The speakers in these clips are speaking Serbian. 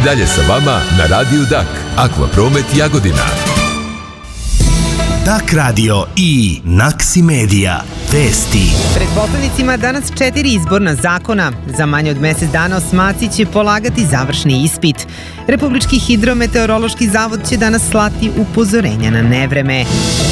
dalje sa vama na Radiju Dak. Akvapromet Jagodina. Dak Radio i Naksi Media. Vesti. Pred poslanicima danas 4 izborna zakona. Za manje od mesec dana osmaci će polagati završni ispit. Republički hidrometeorološki zavod će danas slati upozorenja na nevreme.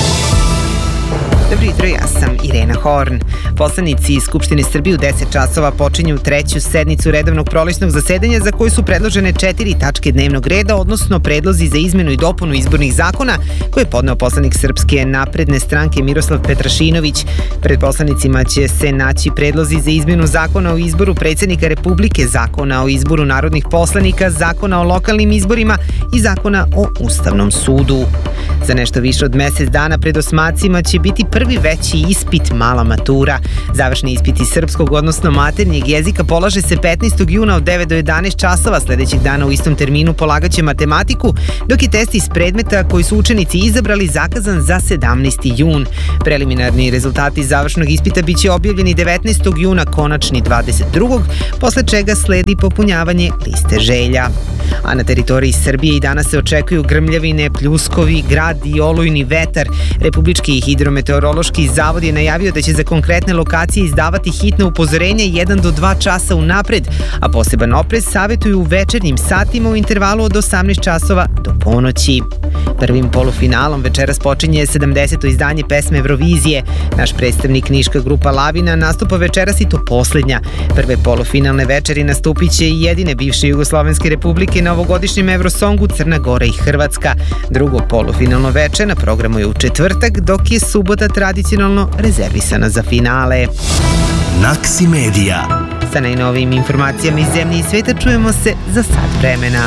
Dobro jutro, ja sam Irena Horn. Poslanici iz Skupštine Srbije u 10 časova počinju treću sednicu redovnog prolećnog zasedanja za koju su predložene 4 tačke dnevnog reda, odnosno predlozi za izmenu i dopunu izbornih zakona koje je podneo poslanik Srpske napredne stranke Miroslav Petrašinović. Pred poslanicima će se naći predlozi za izmenu zakona o izboru predsjednika Republike, zakona o izboru narodnih poslanika, zakona o lokalnim izborima i zakona o Ustavnom sudu. Za nešto više od mesec dana pred osmacima će biti prvi veći ispit, mala matura. Završni ispit iz srpskog, odnosno maternjeg jezika, polaže se 15. juna od 9 do 11 časova. Sljedećeg dana u istom terminu polagaće matematiku, dok je test iz predmeta koji su učenici izabrali zakazan za 17. jun. Preliminarni rezultati završnog ispita biće objavljeni 19. juna, konačni 22. posle čega sledi popunjavanje liste želja. A na teritoriji Srbije i danas se očekuju grmljavine, pljuskovi, grad i olujni vetar. Republički hidrometeorološki zavod je najavio da će za konkretne lokacije izdavati hitno upozorenje 1 do 2 časa unapred, a poseban oprez savjetuju u večernjim satima u intervalu od 18 časova do ponoći. Prvim polufinalom večeras počinje 70. izdanje pesme Eurovizije. Naš predstavnik Niška grupa Lavina nastupa večeras i to posljednja. Prve polufinalne večeri nastupit će i jedine bivše Jugoslovenske republike na ovogodišnjem Eurosongu Crna Gora i Hrvatska. Drugo polufinalno veče na programu je u četvrtak, dok je subota tradicionalno rezervisana za finale. Naksi Media. Sa najnovijim informacijama iz zemlje i sveta čujemo se za sat vremena.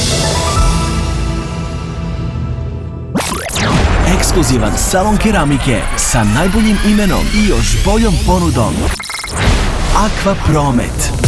Ekskluzivan salon keramike sa najboljim imenom i još boljom ponudom. Akvapromet.